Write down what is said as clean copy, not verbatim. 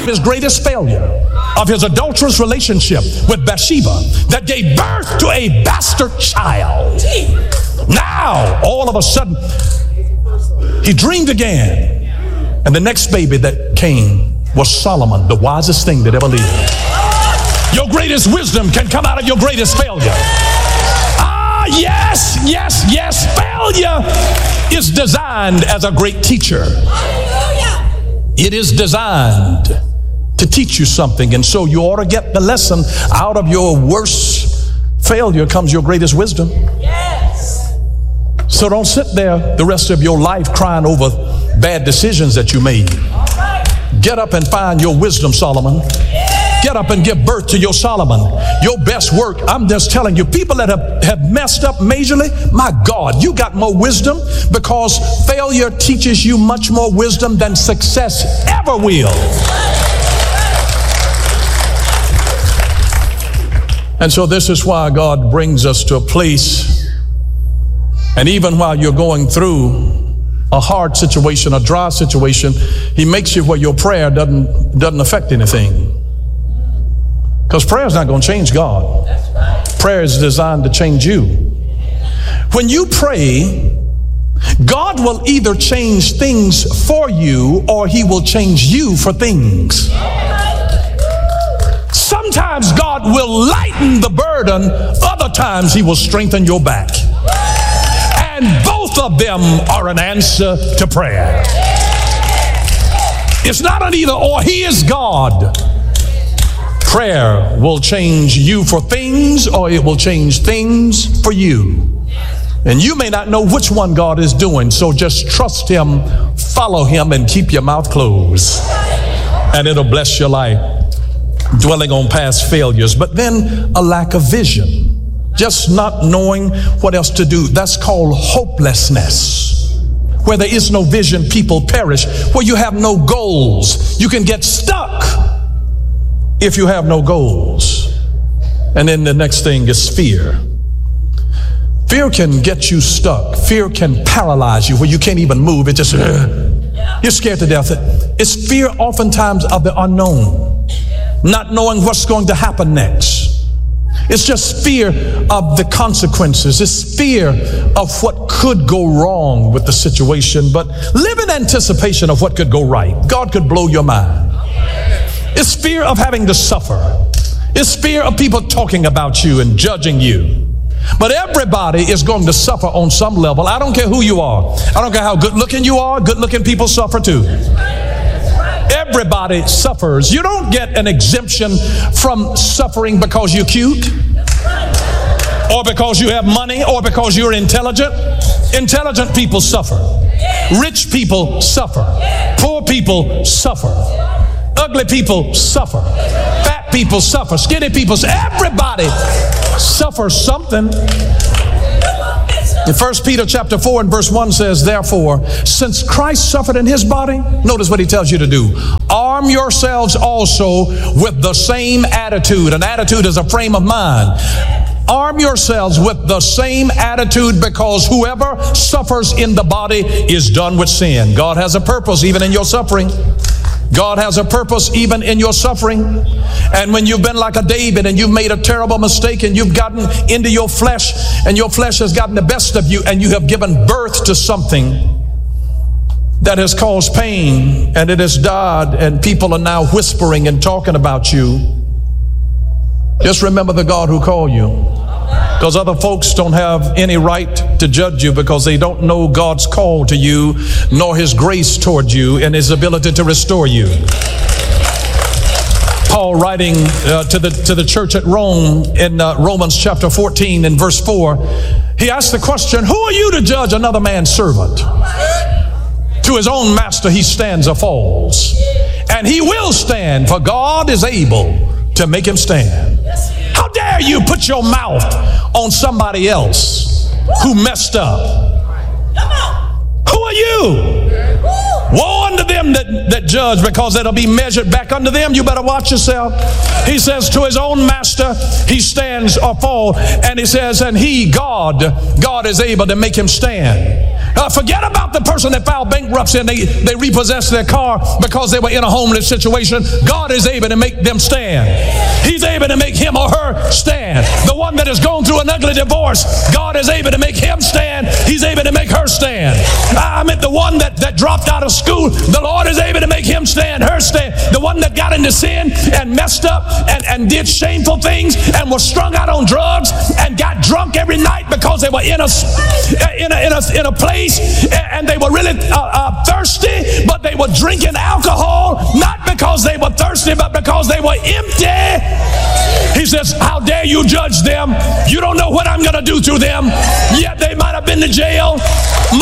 his greatest failure, of his adulterous relationship with Bathsheba that gave birth to a bastard child. Now, all of a sudden, he dreamed again. And the next baby that came was Solomon, the wisest thing that ever lived. Your greatest wisdom can come out of your greatest failure. Yes. Failure is designed as a great teacher. It is designed to teach you something. And so you ought to get the lesson. Out of your worst failure comes your greatest wisdom. Yes. So don't sit there the rest of your life crying over bad decisions that you made. Get up and find your wisdom, Solomon. Get up and give birth to your Solomon, your best work. I'm just telling you, people that have messed up majorly, my God, you got more wisdom, because failure teaches you much more wisdom than success ever will. And so this is why God brings us to a place, and even while you're going through a hard situation, a dry situation, he makes you where your prayer doesn't affect anything. Because prayer is not going to change God. Prayer is designed to change you. When you pray, God will either change things for you or he will change you for things. Sometimes God will lighten the burden, other times he will strengthen your back. And both of them are an answer to prayer. It's not an either or. He is God. Prayer will change you for things, or it will change things for you. And you may not know which one God is doing, so just trust him, follow him, and keep your mouth closed. And it'll bless your life. Dwelling on past failures, but then a lack of vision. Just not knowing what else to do. That's called hopelessness. Where there is no vision, people perish. Where you have no goals, you can get stuck if you have no goals. And then the next thing is fear. Fear can get you stuck. Fear can paralyze you where you can't even move. It just, you're scared to death. It's fear oftentimes of the unknown, not knowing what's going to happen next. It's just fear of the consequences. It's fear of what could go wrong with the situation, but live in anticipation of what could go right. God could blow your mind. It's fear of having to suffer. It's fear of people talking about you and judging you. But everybody is going to suffer on some level. I don't care who you are. I don't care how good looking you are. Good looking people suffer too. Everybody suffers. You don't get an exemption from suffering because you're cute, or because you have money, or because you're intelligent. Intelligent people suffer. Rich people suffer. Poor people suffer. Ugly people suffer. Fat people suffer. Skinny people suffer. Everybody suffers something. In 1 Peter chapter 4 and verse 1 says, therefore, since Christ suffered in his body, notice what he tells you to do. Arm yourselves also with the same attitude. An attitude is a frame of mind. Arm yourselves with the same attitude, because whoever suffers in the body is done with sin. God has a purpose even in your suffering. God has a purpose even in your suffering. And when you've been like a David and you've made a terrible mistake and you've gotten into your flesh and your flesh has gotten the best of you and you have given birth to something that has caused pain and it has died and people are now whispering and talking about you, just remember the God who called you. Because other folks don't have any right to judge you because they don't know God's call to you, nor his grace toward you and his ability to restore you. Paul, writing to the church at Rome in Romans chapter 14 and verse 4, he asked the question, who are you to judge another man's servant? To his own master he stands or falls. And he will stand, for God is able to make him stand. How dare you put your mouth on somebody else who messed up? Who are you? Woe unto them that judge, because it'll be measured back unto them. You better watch yourself. He says to his own master he stands or fall. And he says, and he, God is able to make him stand. Forget about the person that filed bankruptcy and they repossessed their car because they were in a homeless situation. God is able to make them stand. He's able to make him or her stand. The one that has gone through an ugly divorce, God is able to make him stand. He's able to make her stand. I meant the one that dropped out of school, the Lord is able to make him stand, her stand. The one that got into sin and messed up and did shameful things and was strung out on drugs and got drunk every night because they were in a place and they were really thirsty, but they were drinking alcohol, not because they were thirsty, but because they were empty. He says, how dare you judge them? You don't know what I'm going to do to them. Yet they might have been to jail.